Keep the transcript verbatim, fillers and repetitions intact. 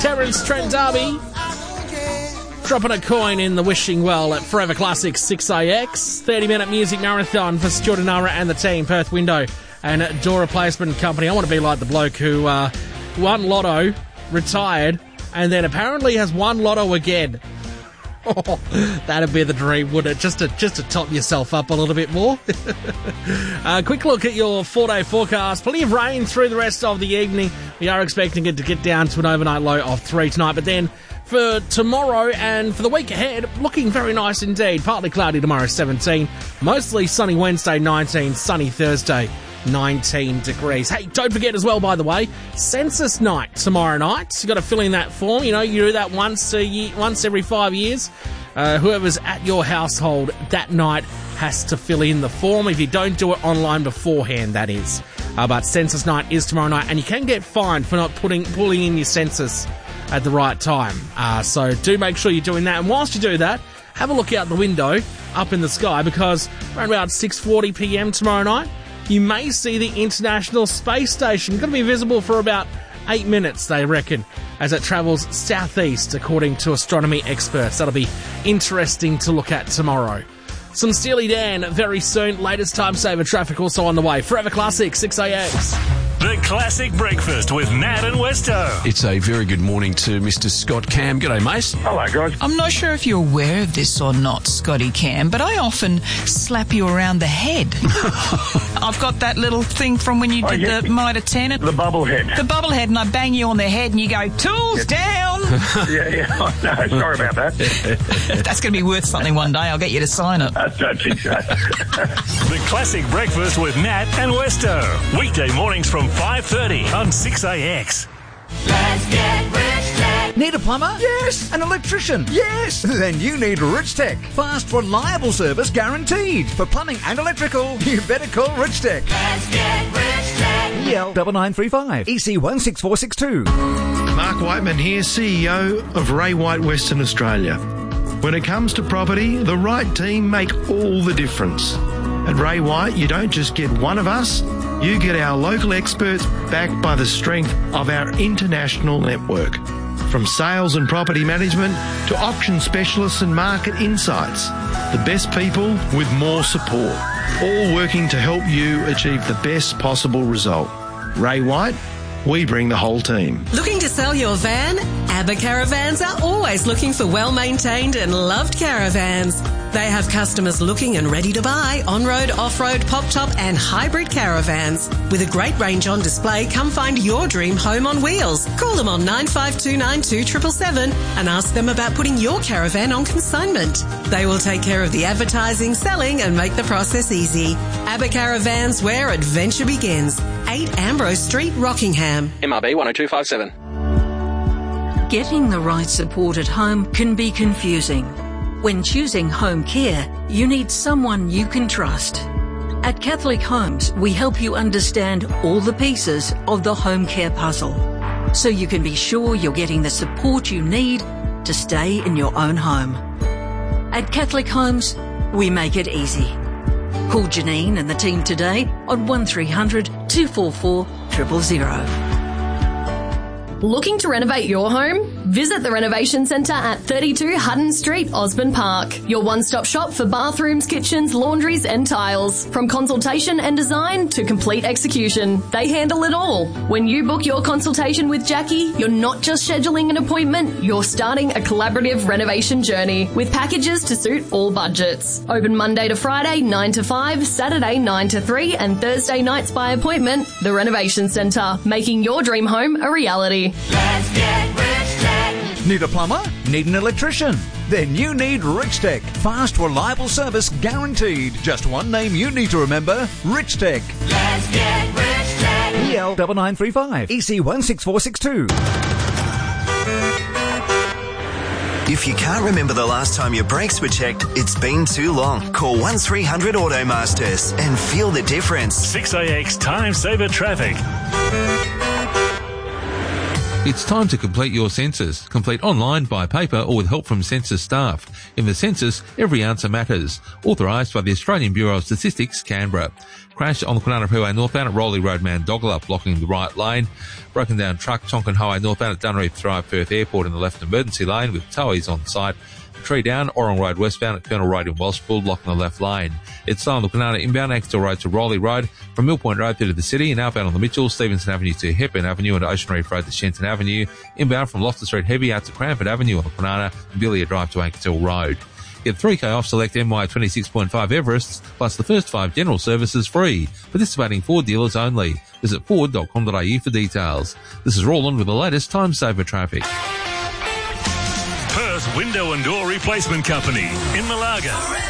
Terence Trent D'Arby dropping a coin in the wishing well at Forever Classic six A X. thirty minute music marathon for Stuart Nara and the team, Perth Window and Door Replacement Company. I want to be like the bloke who uh, won Lotto, retired, and then apparently has won Lotto again. Oh, that'd be the dream, wouldn't it? Just to just to top yourself up a little bit more. uh, quick look at your four-day forecast. Plenty of rain through the rest of the evening. We are expecting it to get down to an overnight low of three tonight. But then for tomorrow and for the week ahead, looking very nice indeed. Partly cloudy tomorrow, seventeen. Mostly sunny Wednesday, nineteen. Sunny Thursday, nineteen degrees. Hey, don't forget as well, by the way, census night tomorrow night. You've got to fill in that form. You know, you do that once a year, once every five years. Uh, whoever's at your household that night has to fill in the form. If you don't do it online beforehand, that is. Uh, but census night is tomorrow night, and you can get fined for not putting pulling in your census at the right time. Uh, so do make sure you're doing that. And whilst you do that, have a look out the window up in the sky, because around about six forty p m tomorrow night, you may see the International Space Station. Going to be visible for about eight minutes, they reckon, as it travels southeast, according to astronomy experts. That'll be interesting to look at tomorrow. Some Steely Dan very soon. Latest time saver traffic also on the way. Forever Classic, six A X. The Classic Breakfast with Nat and Westo. It's a very good morning to Mister Scott Cam. G'day, mate. Hello, guys. I'm not sure if you're aware of this or not, Scotty Cam, but I often slap you around the head. I've got that little thing from when you did oh, yeah. the Mitre ten. The bubble head. The bubble head, and I bang you on the head and you go, tools yeah. down. yeah, yeah. No, sorry about that. That's going to be worth something one day. I'll get you to sign it. I don't think so. The Classic Breakfast with Nat and Westo. Weekday mornings from five thirty on six A X. Let's get Rich Tech. Need a plumber? Yes. An electrician? Yes. Then you need Rich Tech. Fast, reliable service guaranteed. For plumbing and electrical, you better call Rich Tech. Let's get Rich Tech. E L nine nine three five. E C one six four six two. Mark Whiteman here, C E O of Ray White Western Australia. When it comes to property, the right team make all the difference. At Ray White, you don't just get one of us, you get our local experts backed by the strength of our international network. From sales and property management to auction specialists and market insights, the best people with more support, all working to help you achieve the best possible result. Ray White, we bring the whole team. Looking to sell your van? ABBA Caravans are always looking for well-maintained and loved caravans. They have customers looking and ready to buy on-road, off-road, pop-top and hybrid caravans. With a great range on display, come find your dream home on wheels. Call them on nine five two nine two seven seven seven and ask them about putting your caravan on consignment. They will take care of the advertising, selling and make the process easy. ABBA Caravans, where adventure begins. eight Ambrose Street, Rockingham. M R B one oh two five seven. Getting the right support at home can be confusing. When choosing home care, you need someone you can trust. At Catholic Homes, we help you understand all the pieces of the home care puzzle, so you can be sure you're getting the support you need to stay in your own home. At Catholic Homes, we make it easy. Call Janine and the team today on one three hundred two four four zero zero zero. Looking to renovate your home? Visit the Renovation Centre at thirty-two Hutton Street, Osborne Park. Your one-stop shop for bathrooms, kitchens, laundries and tiles. From consultation and design to complete execution, they handle it all. When you book your consultation with Jackie, you're not just scheduling an appointment, you're starting a collaborative renovation journey with packages to suit all budgets. Open Monday to Friday, nine to five, Saturday, nine to three and Thursday nights by appointment. The Renovation Centre, making your dream home a reality. Let's get Rich Tech. Need a plumber? Need an electrician? Then you need Rich Tech. Fast, reliable service guaranteed. Just one name you need to remember, Rich Tech. Let's get Rich Tech. E L nine nine three five. E C one six four six two. If you can't remember the last time your brakes were checked, it's been too long. Call one three hundred Auto Masters and feel the difference. six A X Time Saver Traffic. It's time to complete your census. Complete online, by paper or with help from census staff. In the census, every answer matters. Authorised by the Australian Bureau of Statistics, Canberra. Crash on the Kwinana Freeway northbound at Rowley Road Mandogla, blocking the right lane. Broken down truck, Tonkin Highway northbound at Dunreef Drive, Perth Airport in the left emergency lane with towies on site. Tree down, Orong Road westbound at Colonel Road in Welshpool, blocking the left lane. It's slow on the Kwinana inbound, Axtell Road to Rowley Road, from Mill Point Road through to the city, and outbound on the Mitchell, Stevenson Avenue to Hepburn Avenue and Ocean Reef Road to Shenton Avenue. Inbound from Loftus Street heavy out to Cranford Avenue on the Kwinana and Billia Drive to Axtell Road. Get three K off select M Y twenty-six point five Everests, plus the first five general services free. Participating Ford dealers only. Visit ford dot com dot a u for details. This is Roland with the latest time saver traffic. Perth Window and Door Replacement Company in Malaga.